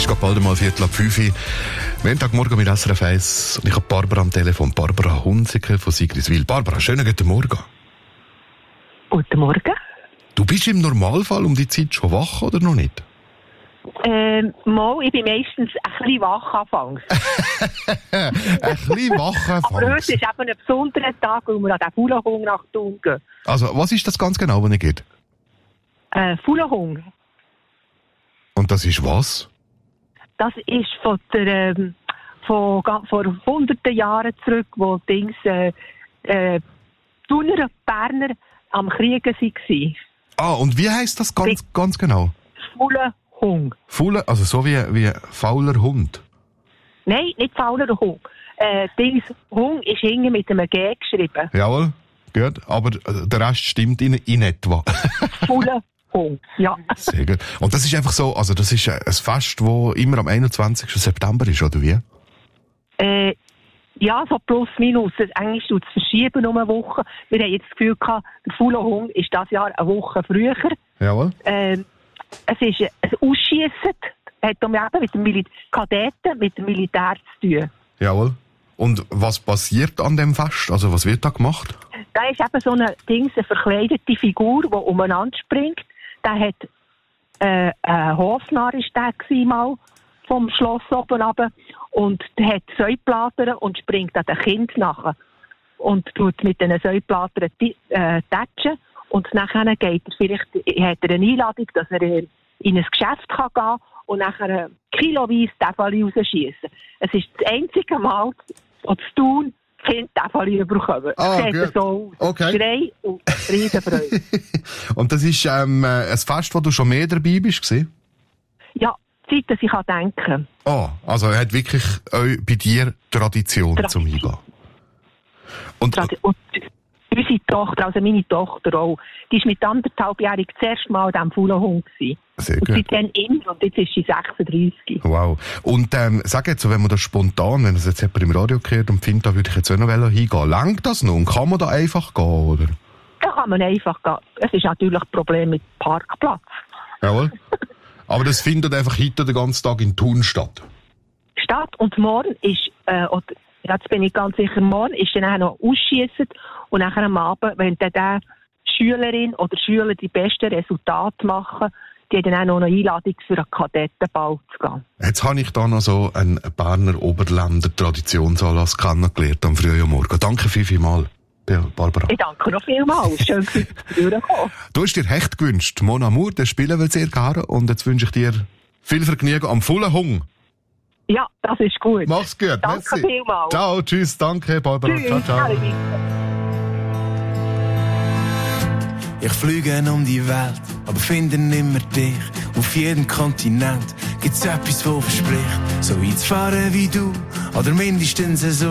geht bald mal 4:45. Montagmorgen mit SRF 1 und ich habe Barbara am Telefon. Barbara Hunziker von Sigriswil. Barbara, schönen guten Morgen. Guten Morgen. Du bist im Normalfall um die Zeit schon wach oder noch nicht? Mal, ich bin meistens ein bisschen wach anfangs. Ein bisschen wach anfangs. Aber heute ist eben ein besonderer Tag, weil wir an den Fuhlenhung nach Thun gehen. Also, was ist das ganz genau, was ihr geht? Fuhlenhung. Und das ist was? Das ist von vor hunderten Jahren zurück, wo Thuner und Berner am Kriegen waren. Ah, und wie heisst das ganz genau? Fuhlenhung. Also so wie fauler Hund? Nein, nicht fauler Hung. Hung ist hinten mit einem G geschrieben. Jawohl, gut. Aber der Rest stimmt in etwa. Fuhlenhung, ja. Sehr gut. Und das ist einfach so, also das ist ein Fest, das immer am 21. September ist, oder wie? Ja, so plus minus. Eigentlich tut es verschieben um eine Woche. Wir haben jetzt das Gefühl gehabt, der Fuhlenhung ist dieses Jahr eine Woche früher. Jawohl. Es ist ein Ausschiessen, hat mit dem Kadetten, mit dem Militär zu tun. Jawohl. Und was passiert an dem Fest? Also was wird da gemacht? Da ist eben so eine verkleidete Figur, die umeinander springt. Der hat ein Hofnarr ist der mal vom Schloss oben runter und der hat Säublatern und springt an den Kind nachher und tut mit den Säublatern tätschen und nachher hat er eine Einladung, dass er in ein Geschäft kann gehen und nachher kiloweise Tafel rausschiessen. Es ist das einzige Mal, wo zu tun Kind Tafel bekommen. Sieht so aus. Okay. Schrei und Riesenfreude. Und das ist ein Fest, wo du schon mehr dabei bist, gewesen? Ja, Zeit, dass ich denken kann. Oh, also er hat wirklich bei dir Tradition zum Eingehen. Und unsere Tochter, also meine Tochter auch, die ist mit 1,5-jährig das erste Mal an diesem Fuhlenhung gewesen. Sehr gut. Und seitdem immer, und jetzt ist sie 36. Wow. Und sag jetzt, wenn man das spontan, wenn das jetzt jemand im Radio gehört und findet, da würde ich jetzt auch noch hingehen, langt das noch? Und kann man da einfach gehen, oder? Da kann man einfach gehen. Es ist natürlich ein Problem mit Parkplatz. Jawohl. Aber das findet einfach heute den ganzen Tag in Thun statt. Und morgen ist, jetzt bin ich ganz sicher, morgen ist dann auch noch Ausschiessen und nachher am Abend, wenn dann die Schülerin oder Schüler die besten Resultate machen, die haben dann auch noch eine Einladung für einen Kadettenball zu gehen. Jetzt habe ich da noch so einen Berner Oberländer Traditionsanlass kennengelernt am frühen Morgen. Danke vielmals, Barbara. Ich danke noch vielmals. Schön, dass du durchgekommen. Du hast dir Hecht gewünscht. Mon Amour, das spielen wir sehr gerne. Und jetzt wünsche ich dir viel Vergnügen am Fuhlenhung. Ja, das ist gut. Mach's gut. Danke vielmals. Ciao, tschüss, danke, Barbara. Tschüss. Ciao. Ich fliege um die Welt, aber finde nimmer dich. Auf jedem Kontinent gibt's etwas, wo verspricht, so weit zu fahren wie du, oder mindestens so.